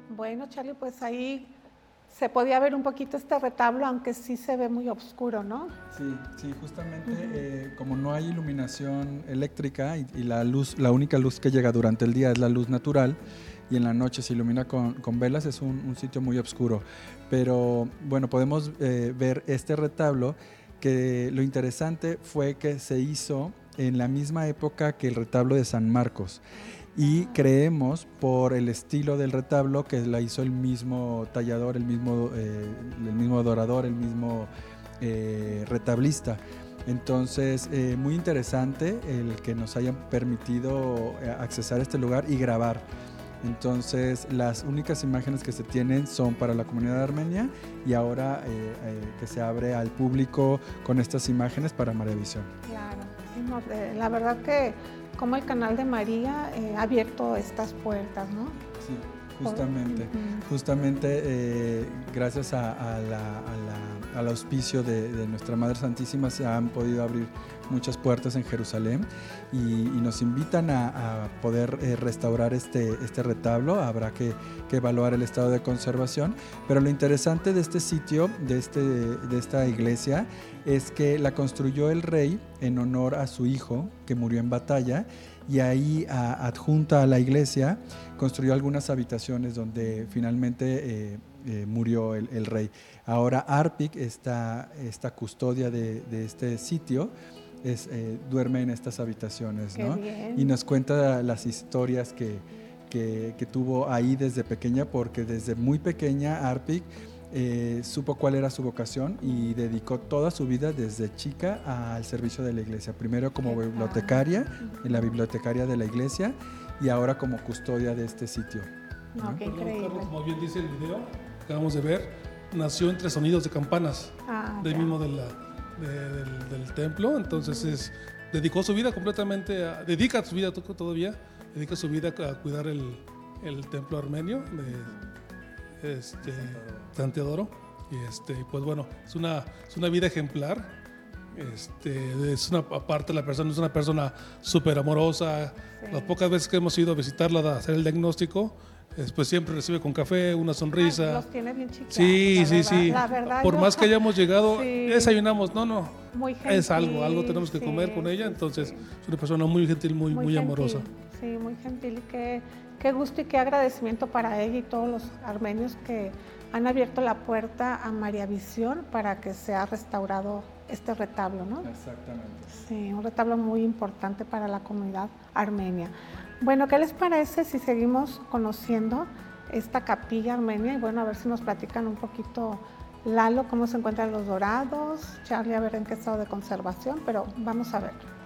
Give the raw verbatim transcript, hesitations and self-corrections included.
Bueno, Charlie, pues ahí se podía ver un poquito este retablo, aunque sí se ve muy oscuro, ¿no? Sí, sí, justamente uh-huh. eh, como no hay iluminación eléctrica y, y la luz, la única luz que llega durante el día es la luz natural y en la noche se ilumina con, con velas, es un, un sitio muy oscuro. Pero bueno, podemos eh, ver este retablo, que lo interesante fue que se hizo en la misma época que el retablo de San Marcos. Y creemos por el estilo del retablo que la hizo el mismo tallador, el mismo, eh, el mismo adorador, el mismo eh, retablista. Entonces, eh, muy interesante el que nos hayan permitido accesar a este lugar y grabar. Entonces, las únicas imágenes que se tienen son para la comunidad armenia y ahora eh, eh, que se abre al público con estas imágenes para María Visión. Claro, sí, no, eh, la verdad que como el canal de María eh, ha abierto estas puertas, ¿no? Sí, justamente, uh-huh. justamente eh, gracias a, a la, a la, al auspicio de, de nuestra Madre Santísima se han podido abrir muchas puertas en Jerusalén y, y nos invitan a, a poder eh, restaurar este, este retablo. Habrá que, que evaluar el estado de conservación, pero lo interesante de este sitio, de, este, de esta iglesia, es que la construyó el rey en honor a su hijo que murió en batalla y ahí a, adjunta a la iglesia construyó algunas habitaciones donde finalmente eh, eh, murió el, el rey. Ahora Arpic, esta, esta custodia de, de este sitio, es, eh, duerme en estas habitaciones, ¿no? Y nos cuenta las historias que, que, que tuvo ahí desde pequeña, porque desde muy pequeña Arpic eh, supo cuál era su vocación y dedicó toda su vida desde chica al servicio de la iglesia, primero como bibliotecaria, en la bibliotecaria de la iglesia y ahora como custodia de este sitio. No, qué increíble. Carlos, como bien dice el video que acabamos de ver, nació entre sonidos de campanas, ah, del mismo de la, de, del, del templo, entonces es, dedicó su vida completamente, a, dedica su vida todavía, dedica su vida a cuidar el, el templo armenio de este, San Teodoro, y este, pues bueno, es una, es una vida ejemplar. Este, es una, aparte la persona es una persona súper amorosa. Sí. Las pocas veces que hemos ido a visitarla a hacer el diagnóstico, pues siempre recibe con café, una sonrisa. Ay, los tiene bien chiquitos. Sí, sí, verdad, sí. La verdad, Por yo... más que hayamos llegado, sí. desayunamos, no, no. Muy gentil, es algo, algo tenemos que sí, comer con ella. Entonces, sí. es una persona muy gentil, muy, muy, muy gentil, amorosa. Sí, muy gentil. Qué, qué gusto y qué agradecimiento para ella y todos los armenios que han abierto la puerta a María Visión para que sea restaurado este retablo, ¿no? Exactamente. Sí, un retablo muy importante para la comunidad armenia. Bueno, ¿qué les parece si seguimos conociendo esta capilla armenia? Y bueno, a ver si nos platican un poquito, Lalo, cómo se encuentran los dorados, Charlie, a ver en qué estado de conservación, pero vamos a ver.